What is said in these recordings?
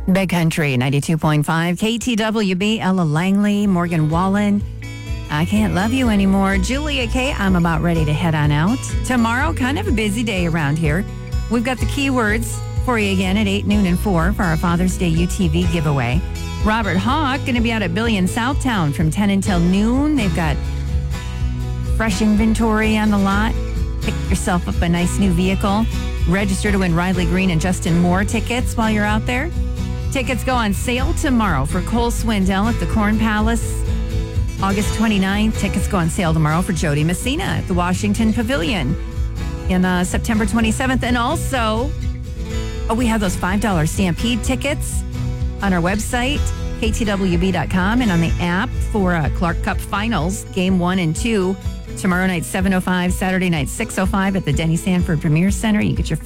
Big Country 92.5, KTWB, Ella Langley, Morgan Wallen. I can't love you anymore. Julia K, I'm about ready to head on out. Tomorrow, kind of a busy day around here. We've got the keywords for you again at 8, noon, and 4 for our Father's Day UTV giveaway. Robert Hawk going to be out at Billy in Southtown from 10 until noon. They've got fresh inventory on the lot. Pick yourself up a nice new vehicle. Register to win Riley Green and Justin Moore tickets while you're out there. Tickets go on sale tomorrow for Cole Swindell at the Corn Palace. August 29th, tickets go on sale tomorrow for Jody Messina at the Washington Pavilion. In September 27th. And also, we have those $5 Stampede tickets on our website, ktwb.com, and on the app for Clark Cup Finals, Game 1 and 2. Tomorrow night, 7:05, Saturday night, 6:05 at the Denny Sanford Premier Center. You get your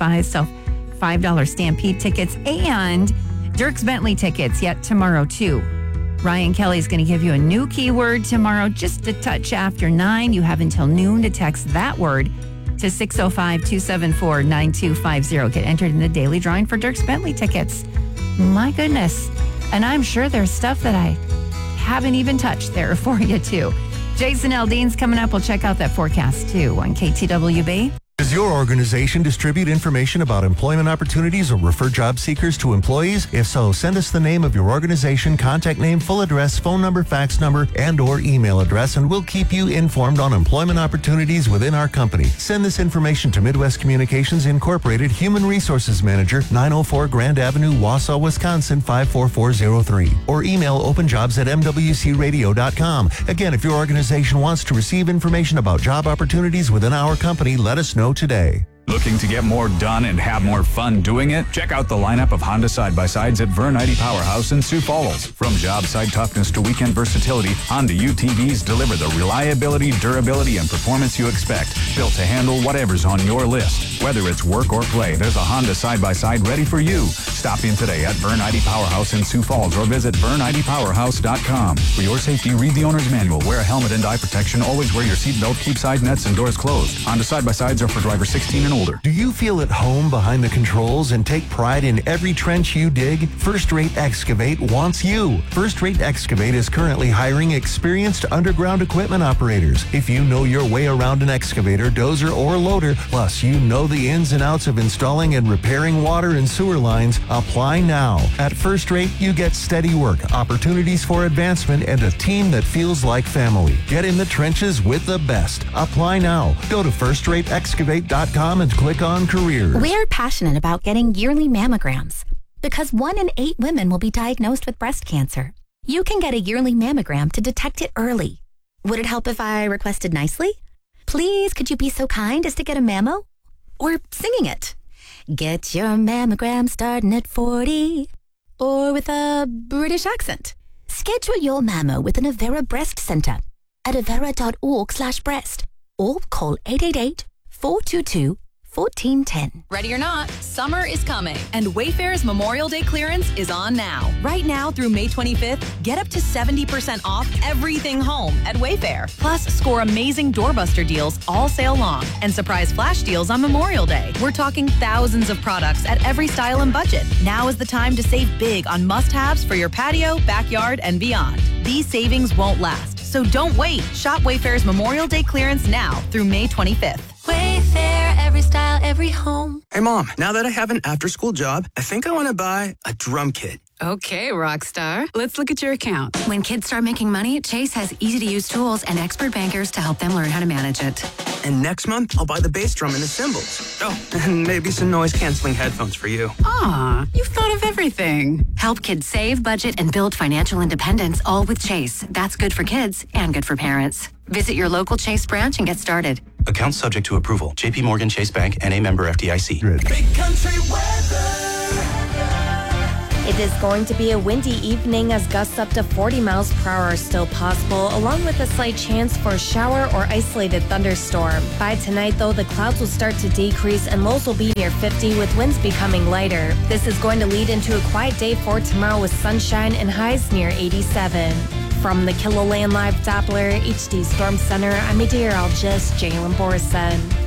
$5 Stampede tickets and Dierks Bentley tickets yet tomorrow, too. Ryan Kelly's going to give you a new keyword tomorrow, just a touch after 9. You have until noon to text that word to 605-274-9250. Get entered in the daily drawing for Dierks Bentley tickets. My goodness. And I'm sure there's stuff that I haven't even touched there for you, too. Jason Aldean's coming up. We'll check out that forecast, too, on KTWB. Does your organization distribute information about employment opportunities or refer job seekers to employees? If so, send us the name of your organization, contact name, full address, phone number, fax number, and or email address, and we'll keep you informed on employment opportunities within our company. Send this information to Midwest Communications Incorporated, Human Resources Manager, 904 Grand Avenue, Wausau, Wisconsin, 54403. Or email openjobs@mwcradio.com. Again, if your organization wants to receive information about job opportunities within our company, let us know today. Looking to get more done and have more fun doing it? Check out the lineup of Honda side-by-sides at Vern Ide Powerhouse in Sioux Falls. From job site toughness to weekend versatility, Honda UTVs deliver the reliability, durability, and performance you expect. Built to handle whatever's on your list. Whether it's work or play, there's a Honda side-by-side ready for you. Stop in today at Vern Ide Powerhouse in Sioux Falls or visit VernIdePowerhouse.com. For your safety, read the owner's manual. Wear a helmet and eye protection. Always wear your seatbelt. Keep side nets and doors closed. Honda side-by-sides are for drivers 16 and older. Do you feel at home behind the controls and take pride in every trench you dig? First Rate Excavate wants you. First Rate Excavate is currently hiring experienced underground equipment operators. If you know your way around an excavator, dozer, or loader, plus you know the ins and outs of installing and repairing water and sewer lines, apply now. At First Rate, you get steady work, opportunities for advancement, and a team that feels like family. Get in the trenches with the best. Apply now. Go to firstrateexcavate.com and click on careers. We're passionate about getting yearly mammograms because 1 in 8 women will be diagnosed with breast cancer. You can get a yearly mammogram to detect it early. Would it help if I requested nicely? Please, could you be so kind as to get a mammo? Or singing it. Get your mammogram starting at 40. Or with a British accent. Schedule your mammo with an Avera Breast Center at avera.org/breast or call 888-422-1410. Ready or not, summer is coming, and Wayfair's Memorial Day clearance is on now. Right now through May 25th, get up to 70% off everything home at Wayfair. Plus, score amazing doorbuster deals all sale long and surprise flash deals on Memorial Day. We're talking thousands of products at every style and budget. Now is the time to save big on must-haves for your patio, backyard, and beyond. These savings won't last, so don't wait. Shop Wayfair's Memorial Day clearance now through May 25th. Wayfair, every style, every home. Hey, Mom, now that I have an after-school job, I think I want to buy a drum kit. Okay, Rockstar. Let's look at your account. When kids start making money, Chase has easy-to-use tools and expert bankers to help them learn how to manage it. And next month, I'll buy the bass drum and the cymbals. Oh, and maybe some noise-canceling headphones for you. Aw, you've thought of everything. Help kids save, budget, and build financial independence, all with Chase. That's good for kids and good for parents. Visit your local Chase branch and get started. Account subject to approval. J.P. Morgan Chase Bank, N.A. member FDIC. Big country weather. It is going to be a windy evening as gusts up to 40 miles per hour are still possible, along with a slight chance for a shower or isolated thunderstorm. By tonight, though, the clouds will start to decrease and lows will be near 50 with winds becoming lighter. This is going to lead into a quiet day for tomorrow with sunshine and highs near 87. From the KiloLand Live Doppler HD Storm Center, I'm meteorologist Jalen Borison.